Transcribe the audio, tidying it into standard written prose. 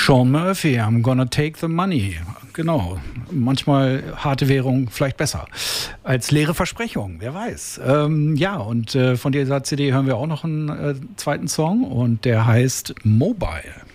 Sean Murphy, I'm gonna take the money. Genau. Manchmal harte Währung vielleicht besser als leere Versprechungen, wer weiß. Und von dieser CD hören wir auch noch einen zweiten Song und der heißt Mobile.